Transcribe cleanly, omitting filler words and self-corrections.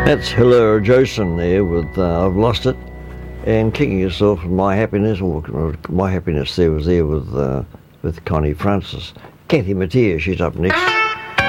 That's Hilaire Joson there with I've Lost It, and kicking us off with My Happiness, or My Happiness there was there with Connie Francis. Kathy Mattea, she's up next.